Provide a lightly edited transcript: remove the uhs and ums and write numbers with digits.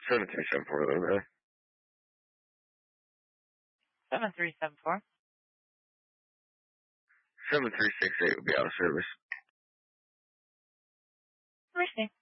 7374, a little bit. 7374. 7368 will be out of service. Mercy.